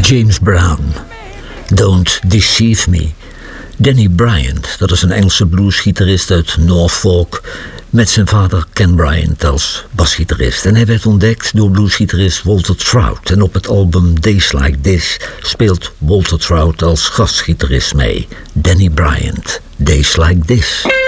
James Brown, Don't Deceive Me. Danny Bryant, dat is een Engelse bluesgitarist uit Norfolk, met zijn vader Ken Bryant als basgitarist. En hij werd ontdekt door bluesgitarist Walter Trout. En op het album Days Like This speelt Walter Trout als gastgitarist mee. Danny Bryant, Days Like This.